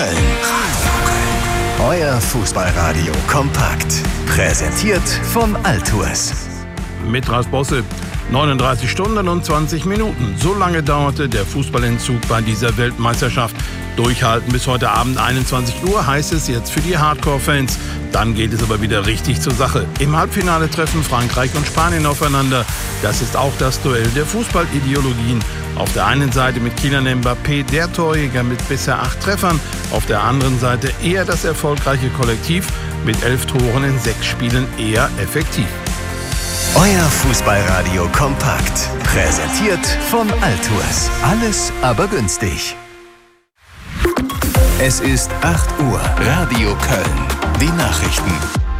Euer Fußballradio kompakt. Präsentiert von Altours. Mit Ralf Bosse. 39 Stunden und 20 Minuten. So lange dauerte der Fußballentzug bei dieser Weltmeisterschaft. Durchhalten bis heute Abend 21 Uhr heißt es jetzt für die Hardcore-Fans. Dann geht es aber wieder richtig zur Sache. Im Halbfinale treffen Frankreich und Spanien aufeinander. Das ist auch das Duell der Fußballideologien. Auf der einen Seite mit Kylian Mbappé, der Torjäger mit bisher 8 Treffern. Auf der anderen Seite eher das erfolgreiche Kollektiv mit 11 Toren in 6 Spielen eher effektiv. Euer Fußballradio kompakt. Präsentiert von Altours. Alles aber günstig. Es ist 8 Uhr. Radio Köln. Die Nachrichten.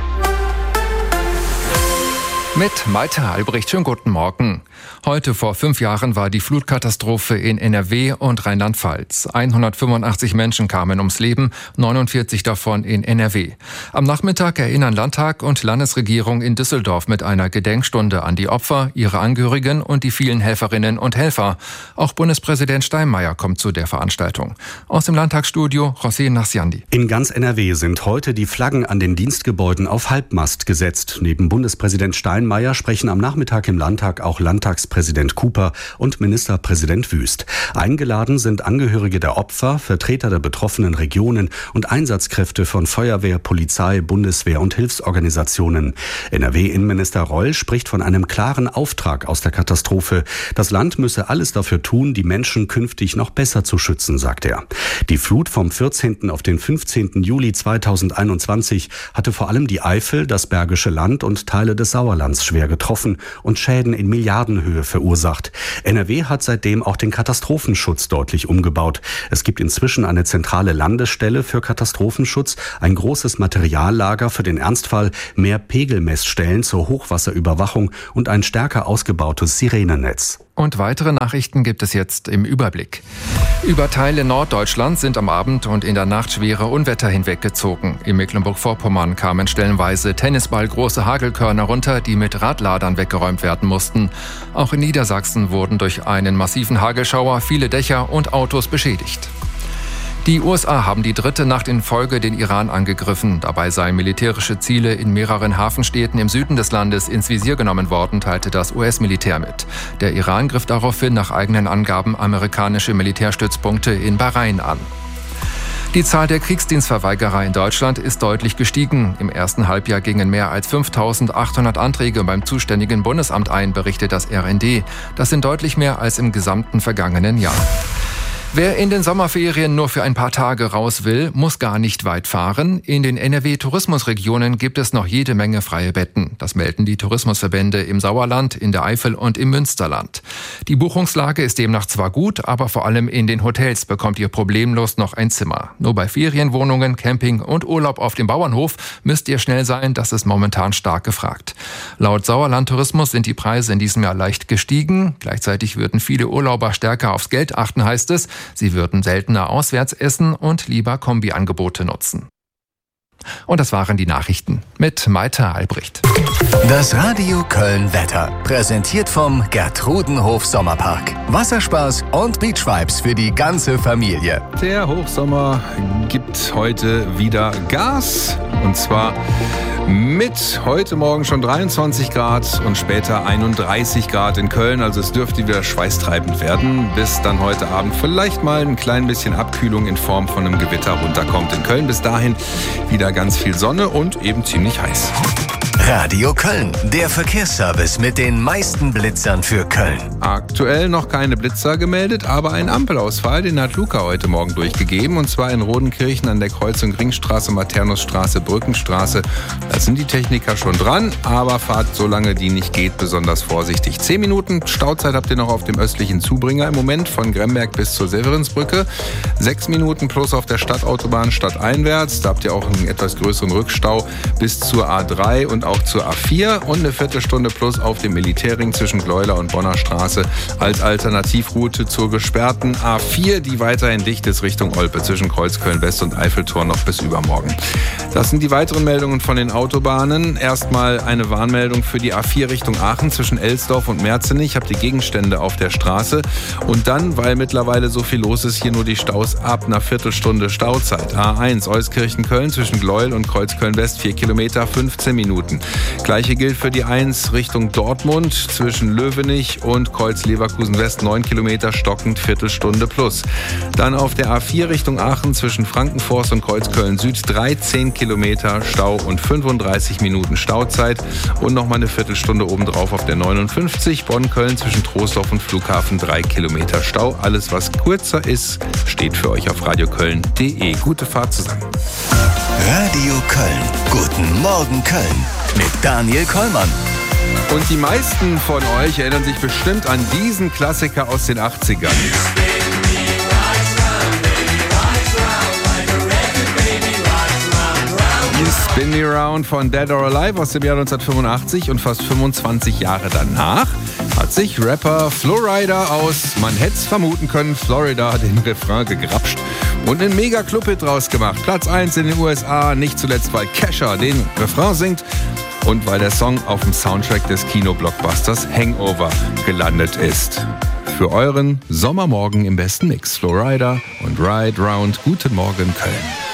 Mit Malte Albrecht, schönen guten Morgen. Heute vor 5 Jahren war die Flutkatastrophe in NRW und Rheinland-Pfalz. 185 Menschen kamen ums Leben, 49 davon in NRW. Am Nachmittag erinnern Landtag und Landesregierung in Düsseldorf mit einer Gedenkstunde an die Opfer, ihre Angehörigen und die vielen Helferinnen und Helfer. Auch Bundespräsident Steinmeier kommt zu der Veranstaltung. Aus dem Landtagsstudio José Nachsiandi. In ganz NRW sind heute die Flaggen an den Dienstgebäuden auf Halbmast gesetzt. Neben Bundespräsident Steinmeier sprechen am Nachmittag im Landtag auch Landtagspräsident Cooper und Ministerpräsident Wüst. Eingeladen sind Angehörige der Opfer, Vertreter der betroffenen Regionen und Einsatzkräfte von Feuerwehr, Polizei, Bundeswehr und Hilfsorganisationen. NRW-Innenminister Reul spricht von einem klaren Auftrag aus der Katastrophe. Das Land müsse alles dafür tun, die Menschen künftig noch besser zu schützen, sagt er. Die Flut vom 14. auf den 15. Juli 2021 hatte vor allem die Eifel, das Bergische Land und Teile des Sauerlands schwer getroffen und Schäden in Milliardenhöhe verursacht. NRW hat seitdem auch den Katastrophenschutz deutlich umgebaut. Es gibt inzwischen eine zentrale Landesstelle für Katastrophenschutz, ein großes Materiallager für den Ernstfall, mehr Pegelmessstellen zur Hochwasserüberwachung und ein stärker ausgebautes Sirenennetz. Und weitere Nachrichten gibt es jetzt im Überblick. Über Teile Norddeutschlands sind am Abend und in der Nacht schwere Unwetter hinweggezogen. In Mecklenburg-Vorpommern kamen stellenweise tennisballgroße Hagelkörner runter, die mit Radladern weggeräumt werden mussten. Auch in Niedersachsen wurden durch einen massiven Hagelschauer viele Dächer und Autos beschädigt. Die USA haben die 3. Nacht in Folge den Iran angegriffen. Dabei seien militärische Ziele in mehreren Hafenstädten im Süden des Landes ins Visier genommen worden, teilte das US-Militär mit. Der Iran griff daraufhin nach eigenen Angaben amerikanische Militärstützpunkte in Bahrain an. Die Zahl der Kriegsdienstverweigerer in Deutschland ist deutlich gestiegen. Im ersten Halbjahr gingen mehr als 5.800 Anträge beim zuständigen Bundesamt ein, berichtet das RND. Das sind deutlich mehr als im gesamten vergangenen Jahr. Wer in den Sommerferien nur für ein paar Tage raus will, muss gar nicht weit fahren. In den NRW-Tourismusregionen gibt es noch jede Menge freie Betten. Das melden die Tourismusverbände im Sauerland, in der Eifel und im Münsterland. Die Buchungslage ist demnach zwar gut, aber vor allem in den Hotels bekommt ihr problemlos noch ein Zimmer. Nur bei Ferienwohnungen, Camping und Urlaub auf dem Bauernhof müsst ihr schnell sein, das ist momentan stark gefragt. Laut Sauerland Tourismus sind die Preise in diesem Jahr leicht gestiegen. Gleichzeitig würden viele Urlauber stärker aufs Geld achten, heißt es. Sie würden seltener auswärts essen und lieber Kombiangebote nutzen. Und das waren die Nachrichten mit Malte Albrecht. Das Radio Köln Wetter. Präsentiert vom Gertrudenhof Sommerpark. Wasserspaß und Beachvibes für die ganze Familie. Der Hochsommer gibt heute wieder Gas. Und zwar mit heute Morgen schon 23 Grad und später 31 Grad in Köln. Also es dürfte wieder schweißtreibend werden, bis dann heute Abend vielleicht mal ein klein bisschen Abkühlung in Form von einem Gewitter runterkommt in Köln. Bis dahin wieder ganz viel Sonne und eben ziemlich heiß. Radio Köln, der Verkehrsservice mit den meisten Blitzern für Köln. Aktuell noch keine Blitzer gemeldet, aber ein Ampelausfall, den hat Luca heute Morgen durchgegeben. Und zwar in Rodenkirchen an der Kreuzung Ringstraße, Maternusstraße, Brückenstraße. Da sind die Techniker schon dran, aber fahrt, solange die nicht geht, besonders vorsichtig. 10 Minuten Stauzeit habt ihr noch auf dem östlichen Zubringer im Moment von Gremberg bis zur Severinsbrücke. 6 Minuten plus auf der Stadtautobahn stadteinwärts. Da habt ihr auch einen etwas größeren Rückstau bis zur A3 und auch zur A4 und eine Viertelstunde plus auf dem Militärring zwischen Gleuler und Bonner Straße als Alternativroute zur gesperrten A4, die weiterhin dicht ist Richtung Olpe zwischen Kreuzköln-West und Eiffeltor noch bis übermorgen. Das sind die weiteren Meldungen von den Autobahnen. Erstmal eine Warnmeldung für die A4 Richtung Aachen zwischen Elsdorf und Merzenich. Ich habe die Gegenstände auf der Straße. Und dann, weil mittlerweile so viel los ist, hier nur die Staus ab einer Viertelstunde Stauzeit. A1 Euskirchen-Köln zwischen Gleuel und Kreuzköln-West 4 Kilometer, 15 Minuten. Gleiche gilt für die 1 Richtung Dortmund zwischen Löwenich und Kreuz-Leverkusen-West 9 Kilometer, stockend Viertelstunde plus. Dann auf der A4 Richtung Aachen zwischen Frankenforst und Kreuzköln-Süd 13 Kilometer Stau und 35 Minuten Stauzeit und nochmal eine Viertelstunde obendrauf auf der 59 Bonn-Köln zwischen Troisdorf und Flughafen 3 Kilometer Stau. Alles, was kürzer ist, steht für euch auf radioköln.de. Gute Fahrt zusammen. Radio Köln. Guten Morgen Köln. Mit Daniel Kollmann. Und die meisten von euch erinnern sich bestimmt an diesen Klassiker aus den 80ern. Spin Me Round von Dead or Alive aus dem Jahr 1985 und fast 25 Jahre danach hat sich Rapper Florida aus, man hätte es vermuten können, Florida den Refrain gegrapscht und einen Mega-Club-Hit draus gemacht. Platz 1 in den USA, nicht zuletzt, weil Kesha den Refrain singt und weil der Song auf dem Soundtrack des Kino-Blockbusters Hangover gelandet ist. Für euren Sommermorgen im besten Mix, Florida und Ride Round. Guten Morgen, Köln.